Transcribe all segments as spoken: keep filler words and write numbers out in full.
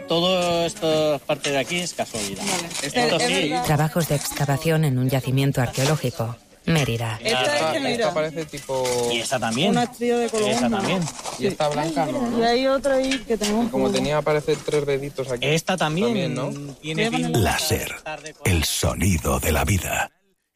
todo esto parte de aquí es casualidad. Vale. Esto sí. Trabajos de excavación en un yacimiento arqueológico. Mérida. Esta, esta, esta parece tipo... Y esta también. Una estrella de color. Esta también. Y esta blanca no. Y hay otra ahí que tenemos... Y como tenía, parece tres deditos aquí. Esta también, también ¿no? Tiene Láser. El sonido de la vida.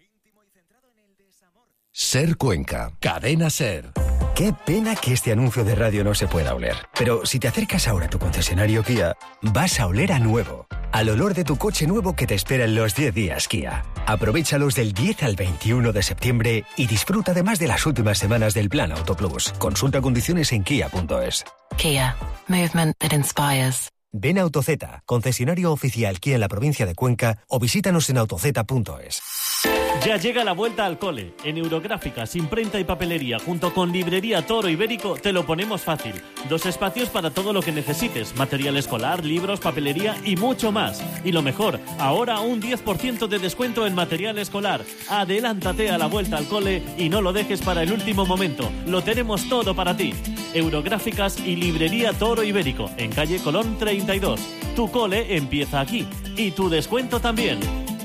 Ser Cuenca. Cadena Ser. Qué pena que este anuncio de radio no se pueda oler. Pero si te acercas ahora a tu concesionario Kia, vas a oler a nuevo. Al olor de tu coche nuevo que te espera en los diez días Kia. Aprovéchalos del diez al veintiuno de septiembre y disfruta además de las últimas semanas del Plan Auto Plus. Consulta condiciones en kia punto es. Kia. Movement that inspires. Ven a Autozeta, concesionario oficial Kia en la provincia de Cuenca, o visítanos en autozeta punto es. Ya llega la vuelta al cole. En Eurográficas, imprenta y papelería, junto con Librería Toro Ibérico, te lo ponemos fácil. Dos espacios para todo lo que necesites. Material escolar, libros, papelería y mucho más. Y lo mejor, ahora un diez por ciento de descuento en material escolar. Adelántate a la vuelta al cole y no lo dejes para el último momento. Lo tenemos todo para ti. Eurográficas y Librería Toro Ibérico, en calle Colón treinta y dos. Tu cole empieza aquí. Y tu descuento también.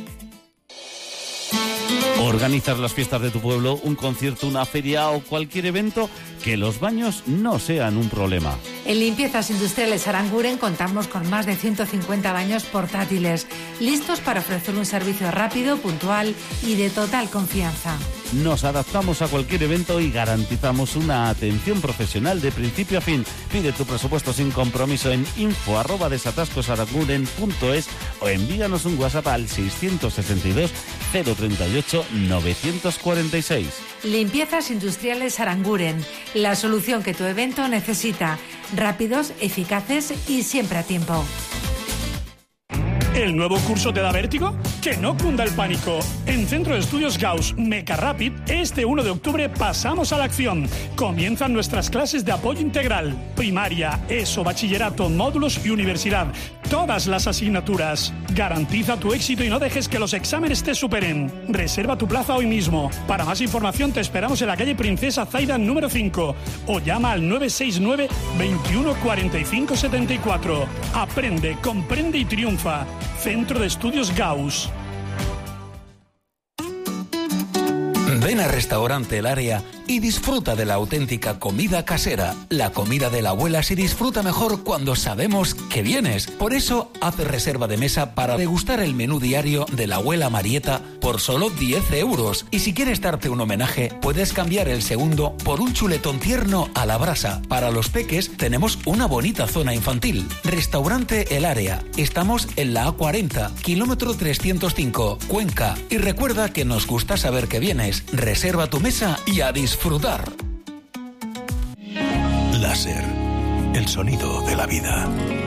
Organizas las fiestas de tu pueblo, un concierto, una feria o cualquier evento, que los baños no sean un problema. En Limpiezas Industriales Aranguren contamos con más de ciento cincuenta baños portátiles, listos para ofrecer un servicio rápido, puntual y de total confianza. Nos adaptamos a cualquier evento y garantizamos una atención profesional de principio a fin. Pide tu presupuesto sin compromiso en info arroba desatascosaranguren punto es o envíanos un WhatsApp al seiscientos sesenta y dos cero treinta y ocho novecientos cuarenta y seis. Limpiezas Industriales Aranguren, la solución que tu evento necesita. Rápidos, eficaces y siempre a tiempo. ¿El nuevo curso te da vértigo? Que no cunda el pánico. En Centro de Estudios Gauss Meca Rapid, este uno de octubre pasamos a la acción. Comienzan nuestras clases de apoyo integral. Primaria, ESO, bachillerato, módulos y universidad. Todas las asignaturas. Garantiza tu éxito y no dejes que los exámenes te superen. Reserva tu plaza hoy mismo. Para más información te esperamos en la calle Princesa Zaida número cinco o llama al nueve seis nueve, veintiuno cuarenta y cinco setenta y cuatro. Aprende, comprende y triunfa. Centro de Estudios Gauss. Ven a Restaurante El Área y disfruta de la auténtica comida casera. La comida de la abuela se disfruta mejor cuando sabemos que vienes. Por eso, haz reserva de mesa para degustar el menú diario de la abuela Marieta por solo diez euros. Y si quieres darte un homenaje, puedes cambiar el segundo por un chuletón tierno a la brasa. Para los peques, tenemos una bonita zona infantil. Restaurante El Área. Estamos en la A cuarenta, kilómetro trescientos cinco, Cuenca. Y recuerda que nos gusta saber que vienes. Reserva tu mesa y a disfrutar. Láser, el sonido de la vida.